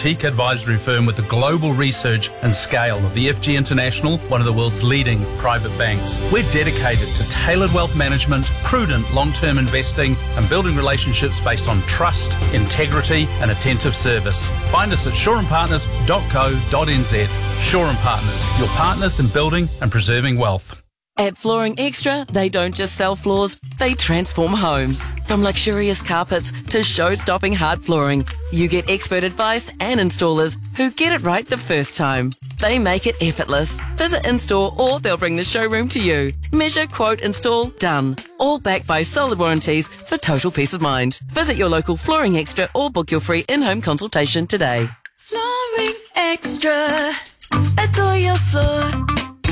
boutique advisory firm with the global research and scale of the FG International, one of the world's leading private banks. We're dedicated to tailored wealth management, prudent long-term investing, and building relationships based on trust, integrity, and attentive service. Find us at shoreandpartners.co.nz. Shore and Partners, your partners in building and preserving wealth. At Flooring Extra, they don't just sell floors, they transform homes. From luxurious carpets to show-stopping hard flooring, you get expert advice and installers who get it right the first time. They make it effortless. Visit in-store or they'll bring the showroom to you. Measure, quote, install, done. All backed by solid warranties for total peace of mind. Visit your local Flooring Extra or book your free in-home consultation today. Flooring Extra. Adore your floor.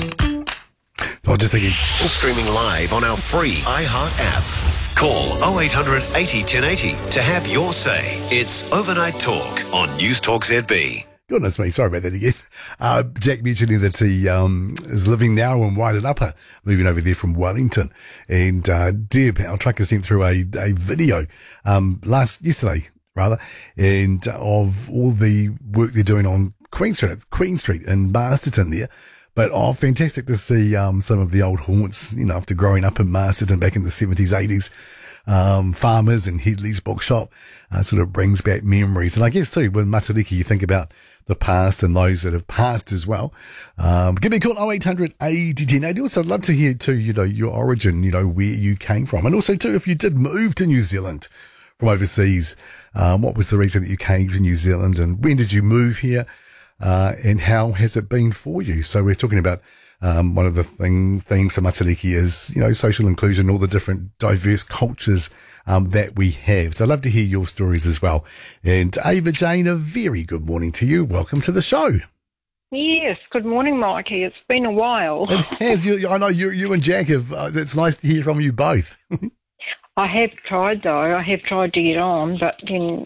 I'm just thinking. All streaming live on our free iHeart app. Call 0800 80 1080 to have your say. It's Overnight Talk on News Talk ZB. Goodness me, sorry about that again. Jack mentioning that he is living now in Wairarapa, moving over there from Wellington. And Deb, our trucker, sent through a video yesterday, and of all the work they're doing on Queen Street in Masterton there. But, fantastic to see some of the old haunts, after growing up in Masterton back in the 70s, 80s. Farmers and Headley's bookshop sort of brings back memories. And I guess, too, with Matariki, you think about the past and those that have passed as well. Give me a call, 0800 80 1080. Also, I'd love to hear, too, your origin, where you came from. And also, too, if you did move to New Zealand from overseas, what was the reason that you came to New Zealand and when did you move here? And how has it been for you? So we're talking about one of the themes of Matariki is, social inclusion, all the different diverse cultures that we have. So I'd love to hear your stories as well. And Ava Jane, a very good morning to you. Welcome to the show. Yes, good morning, Mikey. It's been a while. It has. I know you and Jack have. It's nice to hear from you both. I have tried, though. I have tried to get on, but then,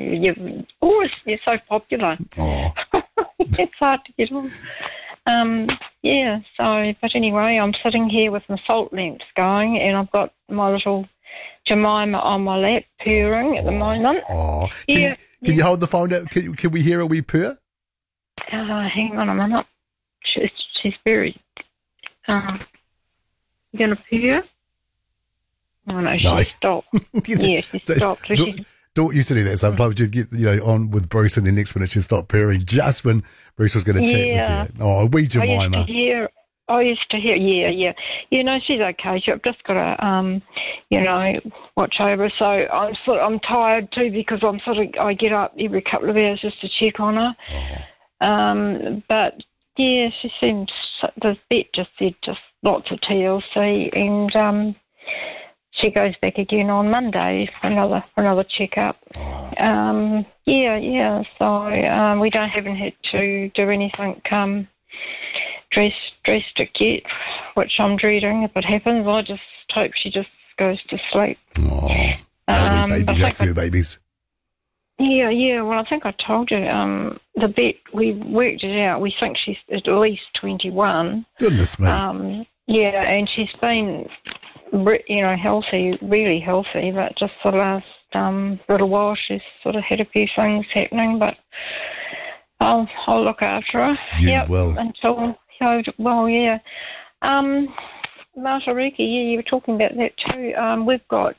you're so popular. Oh. It's hard to get on. But anyway, I'm sitting here with my salt lamps going, and I've got my little Jemima on my lap purring at the moment. Oh. Can you hold the phone up? Can we hear a wee purr? Hang on a minute. She's very... you going to purr? Oh, no, she stopped. Yeah, she stopped. Dawn used to do that. Sometimes you'd get, on with Bruce and the next minute she'd stop purring just when Bruce was going to chat with you. Oh, wee Jemima. I used to hear, yeah. She's okay. I've just got to, watch over. So I'm tired too because I get up every couple of hours just to check on her. Oh. But, yeah, she seems, the vet just said just lots of TLC and, she goes back again on Monday for another checkup. Oh. So we haven't had to do anything drastic yet, which I'm dreading. If it happens, I just hope she just goes to sleep. Oh, babies, a few babies. Yeah. Well, I think I told you the vet. We worked it out. We think she's at least 21. Goodness me. And she's been, healthy, really healthy, but just the last little while she's sort of had a few things happening, but I'll look after her. You will. Until, Matariki, you were talking about that too. We've got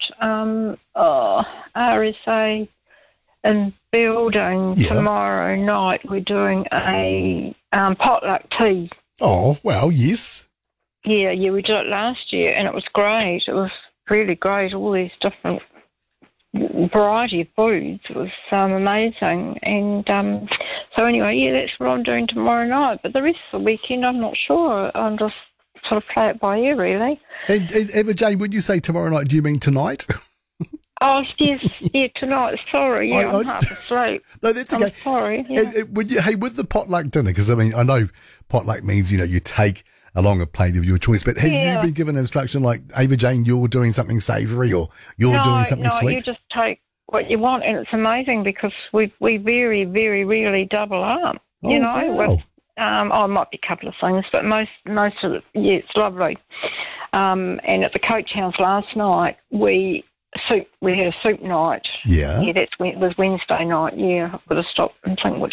RSA in building tomorrow night. We're doing a potluck tea. Oh, well, yes. Yeah, we did it last year, and it was great. It was really great, all these different variety of foods. It was amazing. And so anyway, that's what I'm doing tomorrow night. But the rest of the weekend, I'm not sure. I'm just sort of play it by ear, really. And Eva Jane, when you say tomorrow night, do you mean tonight? Oh, yes, tonight. Sorry, I'm half asleep. No, that's okay. I'm sorry. Yeah. And with the potluck dinner, because, I know potluck means, you take along a plate of your choice, but have you been given instruction like, Ava Jane, you're doing something savoury or you're doing something sweet? No, you just take what you want, and it's amazing because we very, very rarely double up, Wow. With, it might be a couple of things, but most of it, it's lovely. And at the Coach House last night, we had a soup night. Yeah. Yeah, it was Wednesday night. Yeah, I've got to stop and think which